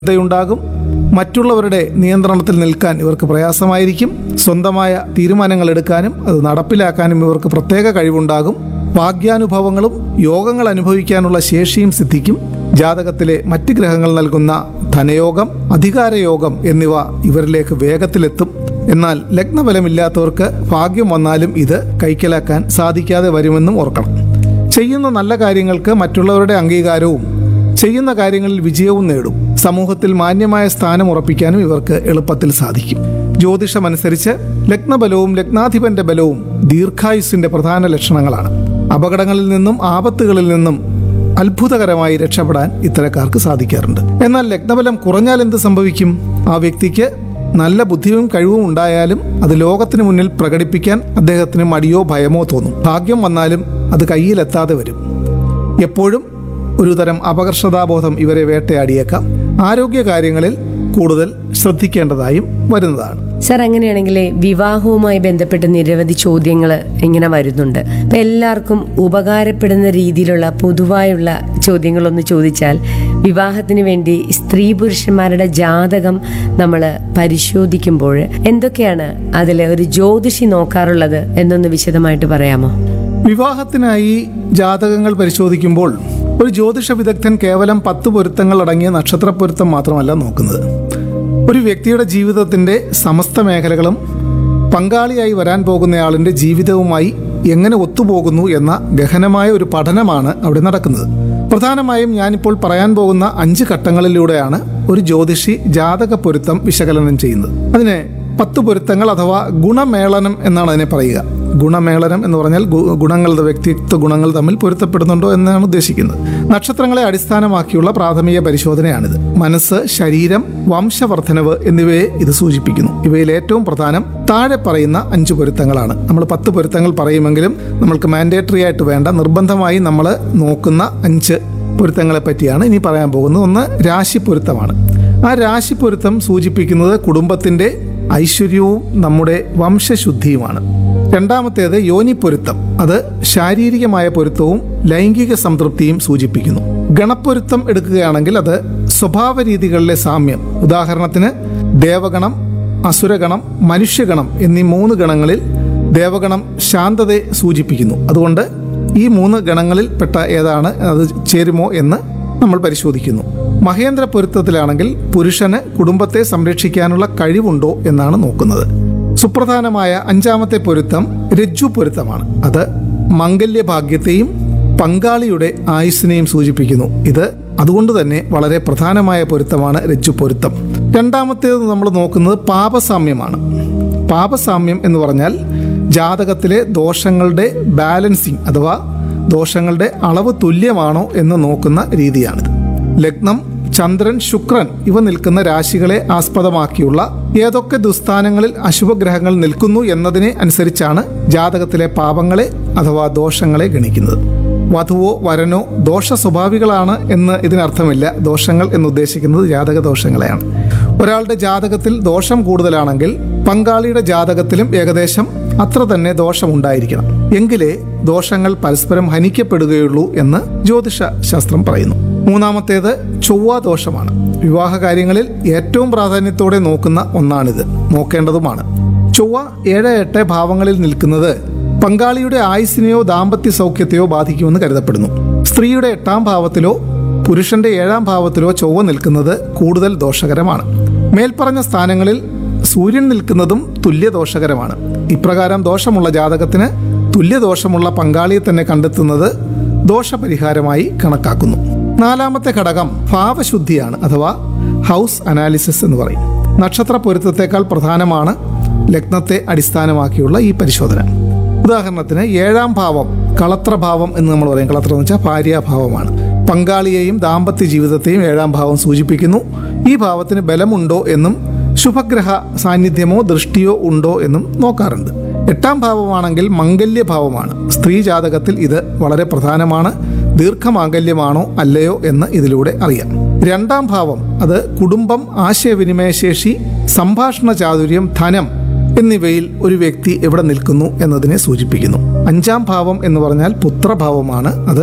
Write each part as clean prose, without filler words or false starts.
യുണ്ടാകും. മറ്റുള്ളവരുടെ നിയന്ത്രണത്തിൽ നിൽക്കാൻ ഇവർക്ക് പ്രയാസമായിരിക്കും. സ്വന്തമായ തീരുമാനങ്ങൾ എടുക്കാനും അത് നടപ്പിലാക്കാനും ഇവർക്ക് പ്രത്യേക കഴിവുണ്ടാകും. ഭാഗ്യാനുഭവങ്ങളും യോഗങ്ങൾ അനുഭവിക്കാനുള്ള ശേഷിയും സിദ്ധിക്കും. ജാതകത്തിലെ മറ്റ് ഗ്രഹങ്ങൾ നൽകുന്ന ധനയോഗം, അധികാരയോഗം എന്നിവ ഇവരിലേക്ക് വേഗത്തിലെത്തും. എന്നാൽ ലഗ്നബലമില്ലാത്തവർക്ക് ഭാഗ്യം വന്നാലും ഇത് കൈക്കലാക്കാൻ സാധിക്കാതെ വരുമെന്നും ഓർക്കണം. ചെയ്യുന്ന നല്ല കാര്യങ്ങൾക്ക് മറ്റുള്ളവരുടെ അംഗീകാരവും ചെയ്യുന്ന കാര്യങ്ങളിൽ വിജയവും നേടും. സമൂഹത്തിൽ മാന്യമായ സ്ഥാനം ഉറപ്പിക്കാനും ഇവർക്ക് എളുപ്പത്തിൽ സാധിക്കും. ജ്യോതിഷമനുസരിച്ച് ലഗ്നബലവും ലഗ്നാധിപന്റെ ബലവും ദീർഘായുസ്സിന്റെ പ്രധാന ലക്ഷണങ്ങളാണ്. അപകടങ്ങളിൽ നിന്നും ആപത്തുകളിൽ നിന്നും അത്ഭുതകരമായി രക്ഷപ്പെടാൻ ഇത്തരക്കാർക്ക് സാധിക്കാറുണ്ട്. എന്നാൽ ലഗ്നബലം കുറഞ്ഞാൽ എന്ത് സംഭവിക്കും? ആ വ്യക്തിക്ക് നല്ല ബുദ്ധിയും കഴിവും ഉണ്ടായാലും അത് ലോകത്തിന് മുന്നിൽ പ്രകടിപ്പിക്കാൻ അദ്ദേഹത്തിന് മടിയോ ഭയമോ തോന്നും. ഭാഗ്യം വന്നാലും അത് കയ്യിലെത്താതെ വരും. എപ്പോഴും ഒരു തരം അപകർഷതാബോധം ഇവരെ വേട്ടയാടിയേക്കാം. ആരോഗ്യകാര്യങ്ങളിൽ കൂടുതൽ ശ്രദ്ധിക്കേണ്ടതായും വരുന്നതാണ്. സർ, അങ്ങനെയാണെങ്കിൽ വിവാഹവുമായി ബന്ധപ്പെട്ട് നിരവധി ചോദ്യങ്ങൾ ഇങ്ങനെ വരുന്നുണ്ട്. അപ്പൊ എല്ലാവർക്കും ഉപകാരപ്പെടുന്ന രീതിയിലുള്ള പൊതുവായുള്ള ചോദ്യങ്ങളൊന്ന് ചോദിച്ചാൽ, വിവാഹത്തിന് വേണ്ടി സ്ത്രീ പുരുഷന്മാരുടെ ജാതകം നമ്മൾ പരിശോധിക്കുമ്പോൾ എന്തൊക്കെയാണ് അതിൽ ഒരു ജ്യോതിഷി നോക്കാറുള്ളത് എന്നൊന്ന് വിശദമായിട്ട് പറയാമോ? വിവാഹത്തിനായി ജാതകങ്ങൾ പരിശോധിക്കുമ്പോൾ ഒരു ജ്യോതിഷ വിദഗ്ധൻ കേവലം 10 പൊരുത്തങ്ങൾ അടങ്ങിയ നക്ഷത്ര പൊരുത്തം മാത്രമല്ല നോക്കുന്നത്. ഒരു വ്യക്തിയുടെ ജീവിതത്തിന്റെ സമസ്ത മേഖലകളും പങ്കാളിയായി വരാൻ പോകുന്നയാളിന്റെ ജീവിതവുമായി എങ്ങനെ ഒത്തുപോകുന്നു എന്ന ഗഹനമായ ഒരു പഠനമാണ് അവിടെ നടക്കുന്നത്. പ്രധാനമായും ഞാനിപ്പോൾ പറയാൻ പോകുന്ന 5 ഘട്ടങ്ങളിലൂടെയാണ് ഒരു ജ്യോതിഷി ജാതക പൊരുത്തം വിശകലനം ചെയ്യുന്നത്. അതിനെ 10 പൊരുത്തങ്ങൾ അഥവാ ഗുണമേളനം എന്നാണ് അതിനെ പറയുക. ഗുണമേളനം എന്ന് പറഞ്ഞാൽ ഗുണങ്ങളുടെ വ്യക്തിത്വ ഗുണങ്ങൾ തമ്മിൽ പൊരുത്തപ്പെടുന്നുണ്ടോ എന്നാണ് ഉദ്ദേശിക്കുന്നത്. നക്ഷത്രങ്ങളെ അടിസ്ഥാനമാക്കിയുള്ള പ്രാഥമിക പരിശോധനയാണിത്. മനസ്സ്, ശരീരം, വംശവർദ്ധനവ് എന്നിവയെ ഇത് സൂചിപ്പിക്കുന്നു. ഇവയിൽ ഏറ്റവും പ്രധാനം താഴെ പറയുന്ന 5 പൊരുത്തങ്ങളാണ്. നമ്മൾ 10 പൊരുത്തങ്ങൾ പറയുമെങ്കിലും നമ്മൾക്ക് മാൻഡേറ്ററി ആയിട്ട് വേണ്ട, നിർബന്ധമായി നമ്മൾ നോക്കുന്ന 5 പൊരുത്തങ്ങളെ പറ്റിയാണ് ഇനി പറയാൻ പോകുന്നത്. ഒന്ന് രാശിപ്പൊരുത്തമാണ്. ആ രാശിപ്പൊരുത്തം സൂചിപ്പിക്കുന്നത് കുടുംബത്തിന്റെ ഐശ്വര്യവും നമ്മുടെ വംശശുദ്ധിയുമാണ്. രണ്ടാമത്തേത് യോനിപ്പൊരുത്തം. അത് ശാരീരികമായ പൊരുത്തവും ലൈംഗിക സംതൃപ്തിയും സൂചിപ്പിക്കുന്നു. ഗണപ്പൊരുത്തം എടുക്കുകയാണെങ്കിൽ അത് സ്വഭാവ രീതികളിലെ സാമ്യം. ഉദാഹരണത്തിന് ദേവഗണം, അസുരഗണം, മനുഷ്യഗണം എന്നീ 3 ഗണങ്ങളിൽ ദേവഗണം ശാന്തതയെ സൂചിപ്പിക്കുന്നു. അതുകൊണ്ട് ഈ 3 ഗണങ്ങളിൽ പെട്ട ഏതാണ് അത് ചേരുമോ എന്ന് നമ്മൾ പരിശോധിക്കുന്നു. മഹേന്ദ്ര പൊരുത്തത്തിലാണെങ്കിൽ പുരുഷന് കുടുംബത്തെ സംരക്ഷിക്കാനുള്ള കഴിവുണ്ടോ എന്നാണ് നോക്കുന്നത്. സുപ്രധാനമായ 5ാമത്തെ പൊരുത്തം രജ്ജു പൊരുത്തമാണ്. അത് മംഗല്യഭാഗ്യത്തെയും പങ്കാളിയുടെ ആയുസ്സിനെയും സൂചിപ്പിക്കുന്നു. ഇത് അതുകൊണ്ട് തന്നെ വളരെ പ്രധാനമായ പൊരുത്തമാണ് രജ്ജു പൊരുത്തം. രണ്ടാമത്തേത് നമ്മൾ നോക്കുന്നത് പാപസാമ്യമാണ്. പാപസാമ്യം എന്ന് പറഞ്ഞാൽ ജാതകത്തിലെ ദോഷങ്ങളുടെ ബാലൻസിങ് അഥവാ ദോഷങ്ങളുടെ അളവ് തുല്യമാണോ എന്ന് നോക്കുന്ന രീതിയാണിത്. ലഗ്നം, ചന്ദ്രൻ, ശുക്രൻ ഇവ നിൽക്കുന്ന രാശികളെ ആസ്പദമാക്കിയുള്ള ഏതൊക്കെ ദുസ്ഥാനങ്ങളിൽ അശുഭഗ്രഹങ്ങൾ നിൽക്കുന്നു എന്നതിനെ അനുസരിച്ചാണ് ജാതകത്തിലെ പാപങ്ങളെ അഥവാ ദോഷങ്ങളെ ഗണിക്കുന്നത്. വധുവോ വരനോ ദോഷ സ്വഭാവികളാണ് എന്ന് ഇതിനർത്ഥമില്ല. ദോഷങ്ങൾ എന്നുദ്ദേശിക്കുന്നത് ജാതക ദോഷങ്ങളെയാണ്. ഒരാളുടെ ജാതകത്തിൽ ദോഷം കൂടുതലാണെങ്കിൽ പങ്കാളിയുടെ ജാതകത്തിലും ഏകദേശം അത്ര തന്നെ ദോഷമുണ്ടായിരിക്കണം. എങ്കിലേ ദോഷങ്ങൾ പരസ്പരം ഹനിക്കപ്പെടുകയുള്ളൂ എന്ന് ജ്യോതിഷ ശാസ്ത്രം പറയുന്നു. മൂന്നാമത്തേത് ചൊവ്വ ദോഷമാണ്. വിവാഹ കാര്യങ്ങളിൽ ഏറ്റവും പ്രാധാന്യത്തോടെ നോക്കുന്ന ഒന്നാണിത്, നോക്കേണ്ടതുമാണ്. ചൊവ്വ 7, 8 ഭാവങ്ങളിൽ നിൽക്കുന്നത് പങ്കാളിയുടെ ആയുസ്സിനെയോ ദാമ്പത്യ സൗഖ്യത്തെയോ ബാധിക്കുമെന്ന് കരുതപ്പെടുന്നു. സ്ത്രീയുടെ 8ാം ഭാവത്തിലോ പുരുഷന്റെ 7ാം ഭാവത്തിലോ ചൊവ്വ നിൽക്കുന്നത് കൂടുതൽ ദോഷകരമാണ്. മേൽപ്പറഞ്ഞ സ്ഥാനങ്ങളിൽ സൂര്യൻ നിൽക്കുന്നതും തുല്യദോഷകരമാണ്. ഇപ്രകാരം ദോഷമുള്ള ജാതകത്തിന് തുല്യദോഷമുള്ള പങ്കാളിയെ തന്നെ കണ്ടെത്തുന്നത് ദോഷപരിഹാരമായി കണക്കാക്കുന്നു. 4ാമത്തെ ഘടകം ഭാവശുദ്ധിയാണ് അഥവാ ഹൗസ് അനാലിസിസ് എന്ന് പറയും. നക്ഷത്ര പൊരുത്തത്തെക്കാൾ പ്രധാനമാണ് ലഗ്നത്തെ അടിസ്ഥാനമാക്കിയുള്ള ഈ പരിശോധന. ഉദാഹരണത്തിന് 7ാം ഭാവം കളത്രഭാവം എന്ന് നമ്മൾ പറയും. കളത്രം എന്ന് വെച്ചാൽ ഭാര്യാഭാവമാണ്. പങ്കാളിയെയും ദാമ്പത്യ ജീവിതത്തെയും 7ാം ഭാവം സൂചിപ്പിക്കുന്നു. ഈ ഭാവത്തിന് ബലമുണ്ടോ എന്നും ശുഭഗ്രഹ സാന്നിധ്യമോ ദൃഷ്ടിയോ ഉണ്ടോ എന്നും നോക്കാറുണ്ട്. 8ാം ഭാവമാണെങ്കിൽ മംഗല്യഭാവമാണ്. സ്ത്രീ ജാതകത്തിൽ ഇത് വളരെ പ്രധാനമാണ്. ദീർഘമാംഗല്യമാണോ അല്ലയോ എന്ന് ഇതിലൂടെ അറിയാം. 2ാം ഭാവം അത് കുടുംബം, ആശയവിനിമയശേഷി, സംഭാഷണ ചാതുര്യം, ധനം എന്നിവയിൽ ഒരു വ്യക്തി എവിടെ നിൽക്കുന്നു എന്നതിനെ സൂചിപ്പിക്കുന്നു. 5ാം ഭാവം എന്ന് പറഞ്ഞാൽ പുത്രഭാവമാണ്. അത്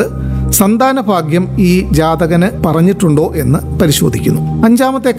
സന്താന ഭാഗ്യം ഈ ജാതകന് പറഞ്ഞിട്ടുണ്ടോ എന്ന് പരിശോധിക്കുന്നു. അഞ്ചാമത്തെ